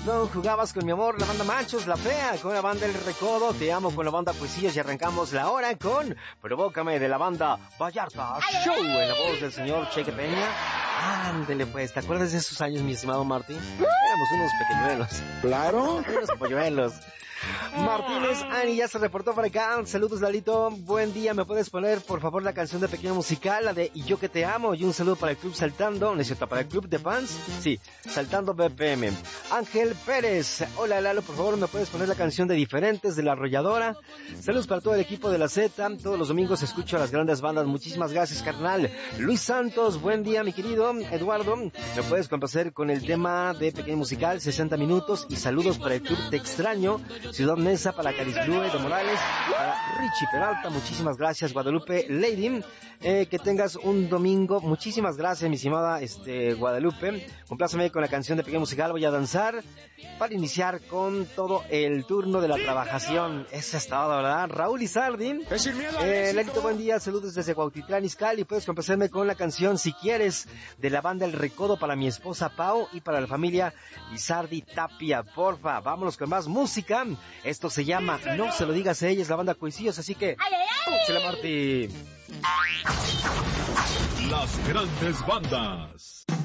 Corazón, Jugabas con mi amor, la banda Machos, La Fea, con la banda El Recodo, Te amo con la banda Poesías y arrancamos la hora con Provócame de la banda Vallarta Show en la voz del señor Cheque Peña. Ándele pues, ¿te acuerdas de esos años, mi estimado Martín? Éramos unos pequeñuelos. Claro. Unos polluelos. Martínez Ani ya se reportó por acá. Saludos, Lalito. Buen día. ¿Me puedes poner, por favor, la canción de Pequeño Musical, la de Y yo que te amo? Y un saludo para el Club Saltando. ¿No es cierto? ¿Para el Club de Fans? Sí, Saltando BPM. Ángel Pérez. Hola, Lalo. Por favor, ¿me puedes poner la canción de Diferentes de La Arrolladora? Saludos para todo el equipo de la Z. Todos los domingos escucho a las grandes bandas. Muchísimas gracias, carnal. Luis Santos. Buen día, mi querido Eduardo. ¿Me puedes complacer con el tema de Pequeño Musical, 60 minutos? Y saludos para el Club Te Extraño. Ciudad Mesa, para Carisblue de Morales, para Richie Peralta, muchísimas gracias. Guadalupe Lady, que tengas un domingo, muchísimas gracias, mi estimada Guadalupe. Compláceme con la canción de Pequeño Musical, voy a danzar para iniciar con todo el turno de la trabajación. Eso es todo, ¿verdad? Raúl Izardi, Lalito, buen día, saludos desde Cuautitlán, Izcalli. Puedes complacerme con la canción Si Quieres de la banda El Recodo para mi esposa Pau y para la familia Izardi Tapia, porfa. Vámonos con más música. Esto se llama No se lo digas a ella, es la banda Coisillos, así que ¡échale, Marty! Las grandes bandas.